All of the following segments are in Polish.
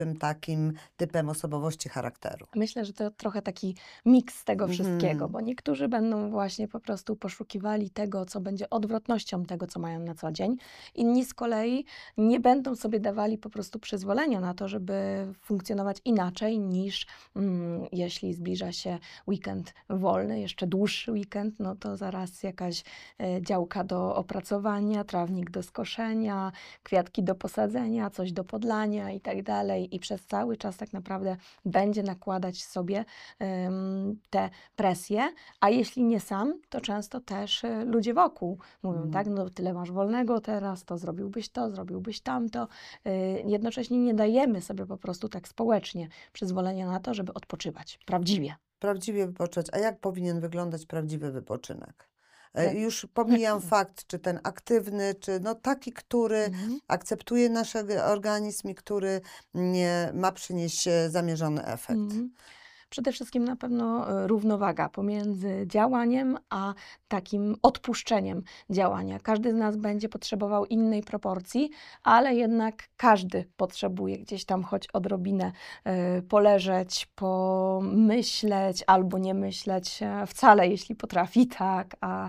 tym takim typem osobowości, charakteru? Myślę, że to trochę taki miks tego wszystkiego, Mhm. bo niektórzy będą właśnie po prostu poszukiwali tego, co będzie odwrotnością tego, co mają na co dzień. Inni z kolei nie będą sobie dawali po prostu przyzwolenia na to, żeby funkcjonować inaczej niż jeśli zbliża się weekend wolny, jeszcze dłuższy weekend, no to zaraz jakaś działka do opracowania, trawnik do skoszenia, kwiatki do posadzenia, coś do podlania i tak dalej. I przez cały czas tak naprawdę będzie nakładać sobie tę presję, a jeśli nie sam, to często też ludzie wokół mówią, tak, Mhm. no tyle masz wolnego teraz, to, zrobiłbyś tamto. Jednocześnie nie dajemy sobie po prostu tak społecznie przyzwolenia na to, żeby odpoczywać prawdziwie. Prawdziwie wypocząć. A jak powinien wyglądać prawdziwy wypoczynek? Jak Już pomijam fakt, czy ten aktywny, czy no taki, który Mhm. akceptuje nasz organizm i który nie ma przynieść zamierzony efekt. Mhm. Przede wszystkim na pewno równowaga pomiędzy działaniem a takim odpuszczeniem działania. Każdy z nas będzie potrzebował innej proporcji, ale jednak każdy potrzebuje gdzieś tam choć odrobinę poleżeć, pomyśleć albo nie myśleć wcale, jeśli potrafi, tak, a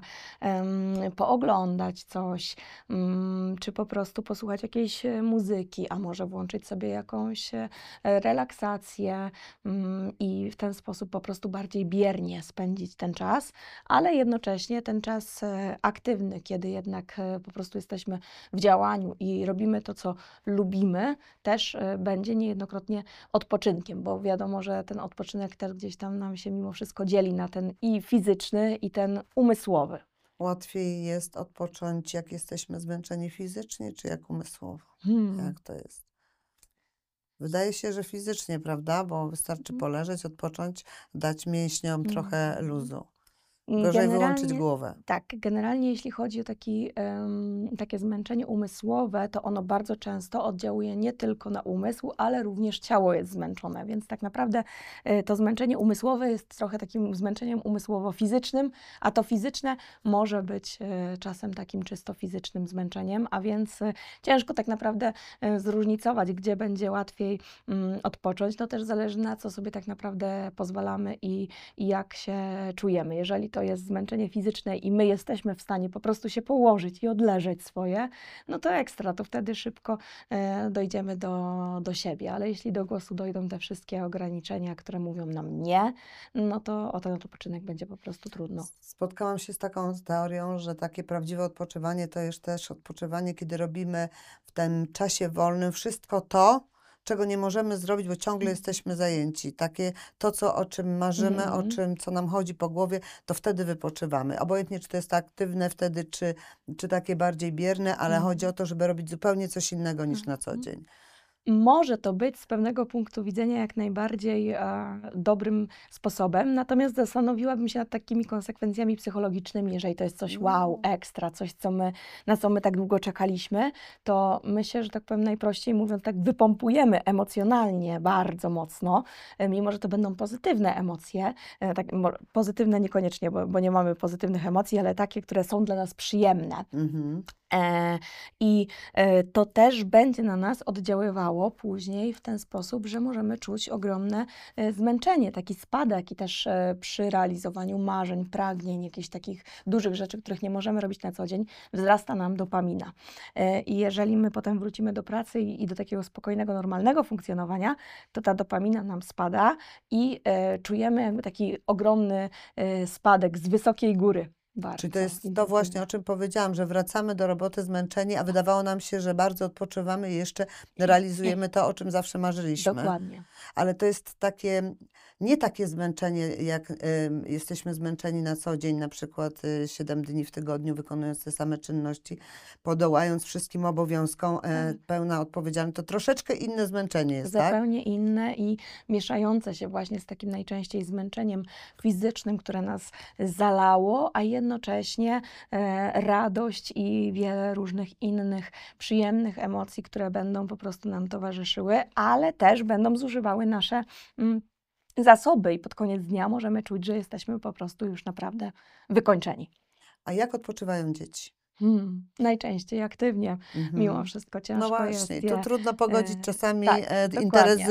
pooglądać coś, czy po prostu posłuchać jakiejś muzyki, a może włączyć sobie jakąś relaksację, i w ten sposób po prostu bardziej biernie spędzić ten czas, ale jednocześnie ten czas aktywny, kiedy jednak po prostu jesteśmy w działaniu i robimy to, co lubimy, też będzie niejednokrotnie odpoczynkiem, bo wiadomo, że ten odpoczynek też gdzieś tam nam się mimo wszystko dzieli na ten i fizyczny, i ten umysłowy. Łatwiej jest odpocząć, jak jesteśmy zmęczeni fizycznie, czy jak umysłowo? Hmm. Jak to jest? Wydaje się, że fizycznie, prawda? Bo wystarczy Mhm. poleżeć, odpocząć, dać mięśniom trochę Mhm. luzu. Gorzej wyłączyć Generalnie głowę. tak, generalnie jeśli chodzi o takie zmęczenie umysłowe, to ono bardzo często oddziałuje nie tylko na umysł, ale również ciało jest zmęczone, więc tak naprawdę to zmęczenie umysłowe jest trochę takim zmęczeniem umysłowo-fizycznym, a to fizyczne może być czasem takim czysto fizycznym zmęczeniem, a więc ciężko tak naprawdę zróżnicować, gdzie będzie łatwiej odpocząć. To też zależy, na co sobie tak naprawdę pozwalamy i jak się czujemy. Jeżeli to jest zmęczenie fizyczne i my jesteśmy w stanie po prostu się położyć i odleżeć swoje, no to ekstra, to wtedy szybko dojdziemy do siebie. Ale jeśli do głosu dojdą te wszystkie ograniczenia, które mówią nam nie, no to o ten odpoczynek będzie po prostu trudno. Spotkałam się z taką teorią, że takie prawdziwe odpoczywanie to jest też odpoczywanie, kiedy robimy w tym czasie wolnym wszystko to, czego nie możemy zrobić, bo ciągle jesteśmy zajęci. Takie to, o czym marzymy, Mhm. co nam chodzi po głowie, to wtedy wypoczywamy. Obojętnie, czy to jest aktywne wtedy, czy takie bardziej bierne, ale chodzi o Mhm. to, żeby robić zupełnie coś innego niż na co Mhm. dzień. Może to być z pewnego punktu widzenia jak najbardziej dobrym sposobem, natomiast zastanowiłabym się nad takimi konsekwencjami psychologicznymi, jeżeli to jest coś wow, No. ekstra, coś, na co my tak długo czekaliśmy, to my się, że tak powiem najprościej mówiąc, tak wypompujemy emocjonalnie bardzo mocno, mimo że to będą pozytywne emocje, pozytywne niekoniecznie, bo nie mamy pozytywnych emocji, ale takie, które są dla nas przyjemne. Mhm. E, I to też będzie na nas oddziaływało później w ten sposób, że możemy czuć ogromne zmęczenie, taki spadek i też przy realizowaniu marzeń, pragnień, jakichś takich dużych rzeczy, których nie możemy robić na co dzień, wzrasta nam dopamina. I jeżeli my potem wrócimy do pracy i do takiego spokojnego, normalnego funkcjonowania, to ta dopamina nam spada i czujemy jakby taki ogromny spadek z wysokiej góry. Czyli to Bardzo jest to właśnie, intensywny. o czym powiedziałam, że wracamy do roboty zmęczeni, a wydawało nam się, że bardzo odpoczywamy i jeszcze realizujemy to, o czym zawsze marzyliśmy. Dokładnie. Ale to jest takie, nie takie zmęczenie, jak jesteśmy zmęczeni na co dzień, na przykład 7 dni w tygodniu, wykonując te same czynności, podołając wszystkim obowiązkom, Tak. pełna odpowiedzialność. To troszeczkę inne zmęczenie jest, tak? Zupełnie inne i mieszające się właśnie z takim najczęściej zmęczeniem fizycznym, które nas zalało, a jednocześnie radość i wiele różnych innych przyjemnych emocji, które będą po prostu nam towarzyszyły, ale też będą zużywały nasze zasoby i pod koniec dnia możemy czuć, że jesteśmy po prostu już naprawdę wykończeni. A jak odpoczywają dzieci? Najczęściej aktywnie, mimo Mhm. wszystko No ciężko jest właśnie, tu je trudno pogodzić czasami tak, interes dokładnie.